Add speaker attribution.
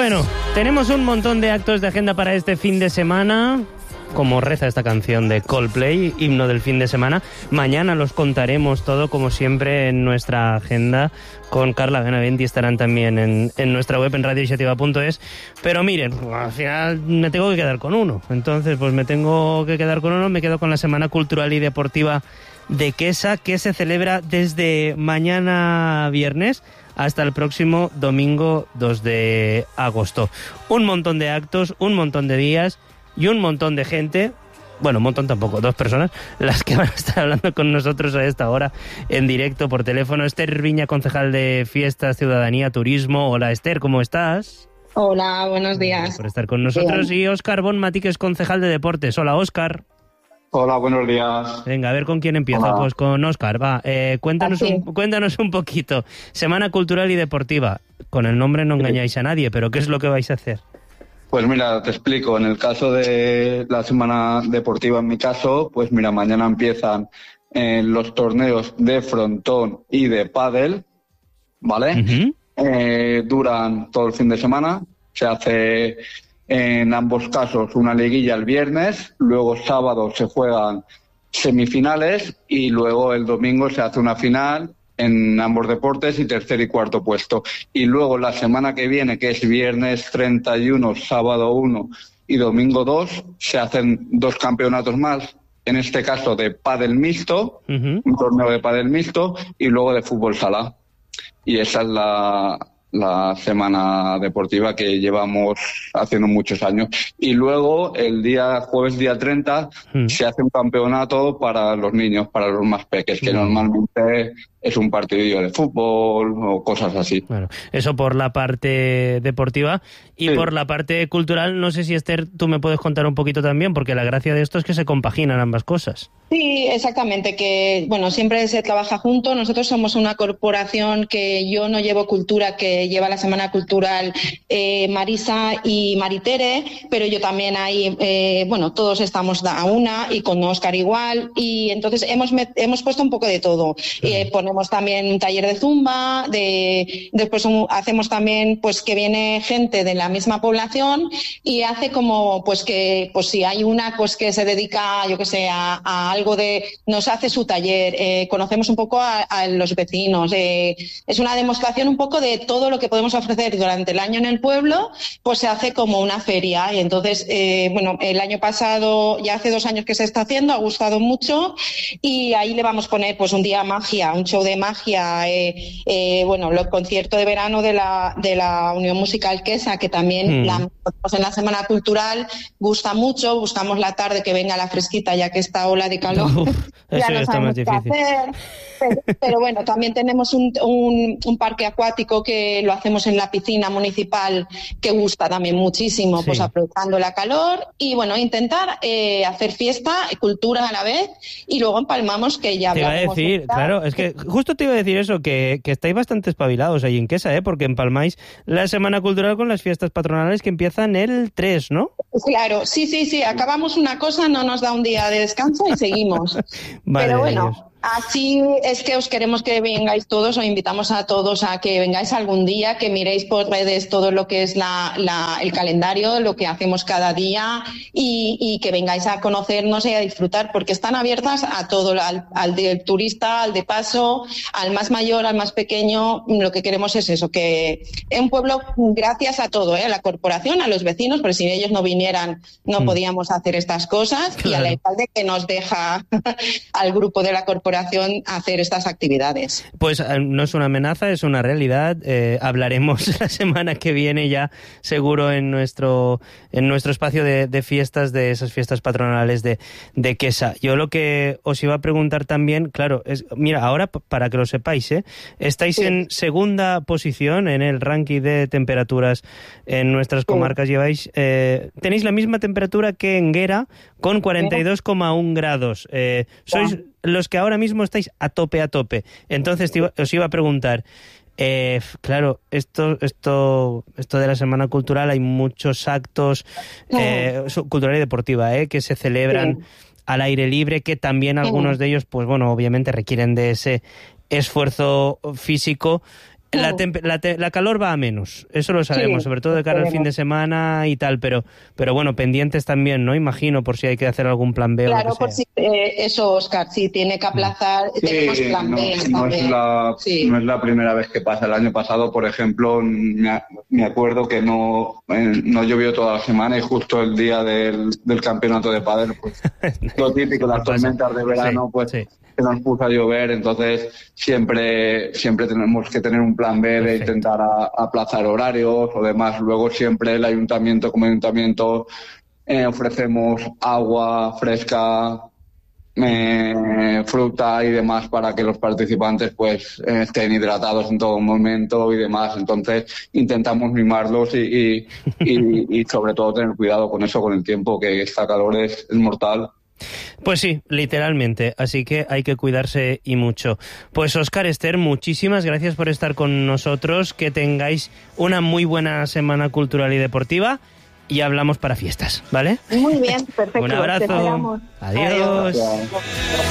Speaker 1: Bueno, tenemos un montón de actos de agenda para este fin de semana, como reza esta canción de Coldplay, himno del fin de semana. Mañana los contaremos todo, como siempre, en nuestra agenda. Con Carla Benaventi estarán también en nuestra web, en radioiniciativa.es. Pero miren, al final me tengo que quedar con uno. Entonces, pues me tengo que quedar con uno. Me quedo con la Semana Cultural y Deportiva de Quesa, que se celebra desde mañana viernes hasta el próximo domingo 2 de agosto. Un montón de actos, un montón de días y un montón de gente, bueno, un montón tampoco, 2 personas, las que van a estar hablando con nosotros a esta hora en directo por teléfono. Esther Viña, concejal de Fiestas, Ciudadanía, Turismo. Hola Esther, ¿cómo estás?
Speaker 2: Hola, buenos días.
Speaker 1: Gracias por estar con nosotros. Bien. Y Óscar Bonmatí, que es concejal de Deportes. Hola Óscar.
Speaker 3: Hola, buenos días.
Speaker 1: Venga, a ver con quién empieza. Hola. Pues con Óscar, va. Cuéntanos un poquito. Semana Cultural y Deportiva. Con el nombre no engañáis a nadie, pero ¿qué es lo que vais a hacer?
Speaker 3: Pues mira, te explico. En el caso de la Semana Deportiva, en mi caso, pues mira, mañana empiezan los torneos de frontón y de pádel, ¿vale? Uh-huh. Duran todo el fin de semana. Se hace en ambos casos una liguilla el viernes, luego sábado se juegan semifinales y luego el domingo se hace una final en ambos deportes y tercer y cuarto puesto. Y luego la semana que viene, que es viernes 31, sábado 1 y domingo 2, se hacen 2 campeonatos más, en este caso de pádel mixto, uh-huh, un torneo de pádel mixto y luego de fútbol sala. Y esa es la semana deportiva que llevamos haciendo muchos años. Y luego el jueves día 30 se hace un campeonato para los niños, para los más pequeños, que normalmente es un partidillo de fútbol o cosas así.
Speaker 1: Bueno, eso por la parte deportiva. Y sí, por la parte cultural, no sé si Esther, tú me puedes contar un poquito también, porque la gracia de esto es que se compaginan ambas cosas.
Speaker 2: Sí, exactamente, que bueno, siempre se trabaja junto. Nosotros somos una corporación que yo no llevo cultura, que lleva la Semana Cultural Marisa y Maritere, pero yo también ahí, todos estamos a una y con Óscar igual, y entonces hemos puesto un poco de todo. Ponemos también un taller de zumba, después hacemos también pues que viene gente de la misma población y hace como pues que pues si hay una pues que se dedica, yo que sé, a algo nos hace su taller, conocemos un poco a los vecinos, es una demostración un poco de todo lo que podemos ofrecer durante el año en el pueblo, pues se hace como una feria. Y entonces, el año pasado, ya hace 2 años que se está haciendo, ha gustado mucho y ahí le vamos a poner pues un día magia, un show de magia, el concierto de verano de la Unión Musical Quesa, que también en la Semana Cultural gusta mucho, buscamos la tarde que venga la fresquita ya que esta ola de calor ya no sabemos qué hacer, pero bueno, también tenemos un parque acuático que lo hacemos en la piscina municipal que gusta también muchísimo, sí, pues aprovechando la calor y bueno, intentar hacer fiesta, cultura a la vez y luego empalmamos que ya
Speaker 1: te iba a decir, claro, es que justo te iba a decir eso, que estáis bastante espabilados ahí en Quesa, porque empalmáis la Semana Cultural con las fiestas patronales que empiezan el 3, ¿no?
Speaker 2: Claro, sí, acabamos una cosa, no nos da un día de descanso y seguimos.
Speaker 1: Vale,
Speaker 2: pero bueno, así es que os queremos que vengáis todos, os invitamos a todos a que vengáis algún día, que miréis por redes todo lo que es el calendario, lo que hacemos cada día y que vengáis a conocernos y a disfrutar, porque están abiertas a todo, al del turista, al de paso, al más mayor, al más pequeño. Lo que queremos es eso, que es un pueblo gracias a todo, a la corporación, a los vecinos, porque si ellos no vinieran no podíamos hacer estas cosas, claro, y al alcalde que nos deja al grupo de la corporación hacer estas actividades.
Speaker 1: Pues no es una amenaza, es una realidad. Hablaremos la semana que viene ya seguro en nuestro espacio de fiestas, de esas fiestas patronales de Quesa. Yo lo que os iba a preguntar también, claro, es, mira, ahora para que lo sepáis, estáis en segunda posición en el ranking de temperaturas en nuestras comarcas. Lleváis, tenéis la misma temperatura que en Guera con 42,1 grados. Sois los que ahora mismo estáis a tope. Entonces os iba a preguntar, claro, esto de la Semana Cultural, hay muchos actos cultural y deportiva que se celebran al aire libre, que también algunos de ellos, pues bueno, obviamente requieren de ese esfuerzo físico. La calor va a menos, eso lo sabemos,
Speaker 2: Sí,
Speaker 1: sobre todo de cara al fin de semana y tal, pero bueno, pendientes también, ¿no? Imagino, por si hay que hacer algún plan B.
Speaker 2: Claro,
Speaker 1: o lo que
Speaker 2: por
Speaker 1: sea.
Speaker 2: si eso, Óscar, si tiene que aplazar, tenemos plan B también.
Speaker 3: No es la primera vez que pasa. El año pasado, por ejemplo, me acuerdo que no llovió toda la semana y justo el día del campeonato de pádel, pues lo típico, las tormentas de verano,
Speaker 1: sí.
Speaker 3: Que nos puso a llover, entonces siempre tenemos que tener un plan B de intentar aplazar horarios o demás. Luego siempre el ayuntamiento, como ayuntamiento, ofrecemos agua fresca, fruta y demás para que los participantes pues estén hidratados en todo momento y demás. Entonces intentamos mimarlos y sobre todo tener cuidado con eso, con el tiempo, que esta calor es mortal.
Speaker 1: Pues sí, literalmente, así que hay que cuidarse y mucho. Pues Óscar, Esther, muchísimas gracias por estar con nosotros, que tengáis una muy buena semana cultural y deportiva y hablamos para fiestas, ¿vale?
Speaker 2: Muy bien, perfecto.
Speaker 1: Un abrazo. Adiós.
Speaker 3: Gracias.